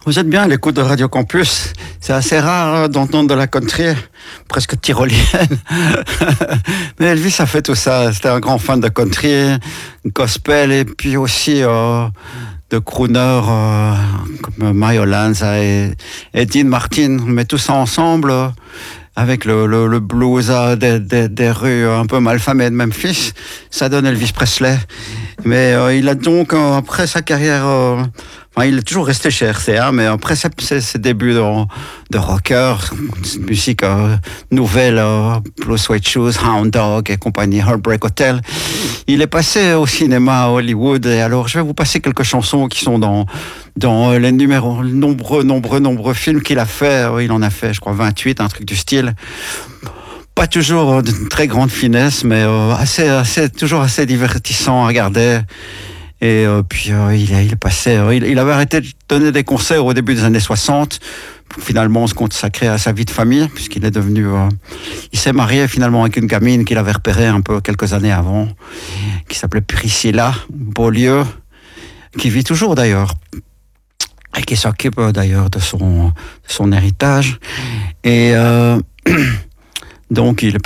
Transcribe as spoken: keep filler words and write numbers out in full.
Vous êtes bien à l'écoute de Radio Campus. C'est assez rare d'entendre de la country, presque tyrolienne. Mais Elvis a fait tout ça. C'était un grand fan de country, gospel et puis aussi euh, de crooners euh, comme Mario Lanza et, et Dean Martin. On met tout ça ensemble euh, avec le, le, le blues euh, des, des, des rues un peu malfamées de Memphis. Ça donne Elvis Presley. Mais euh, il a donc, euh, après sa carrière... Euh, Enfin, il est toujours resté chez R C A, mais après ses, ses, ses débuts de, de rocker, musique euh, nouvelle, euh, Blue Suede Shoes, Hound Dog et compagnie, Heartbreak Hotel, il est passé au cinéma à Hollywood. Et alors, je vais vous passer quelques chansons qui sont dans, dans les numéros, nombreux, nombreux, nombreux films qu'il a fait. Il en a fait, je crois, vingt-huit, un truc du style. Pas toujours de très grande finesse, mais euh, assez, assez, toujours assez divertissant à regarder. Et euh, puis euh, il, il passait, euh, il, il avait arrêté de donner des concerts au début des années soixante, pour finalement se consacrer à sa vie de famille, puisqu'il est devenu, euh, il s'est marié finalement avec une gamine qu'il avait repérée un peu quelques années avant, qui s'appelait Priscilla Beaulieu, qui vit toujours d'ailleurs, et qui s'occupe euh, d'ailleurs de son, de son héritage. Et euh, donc il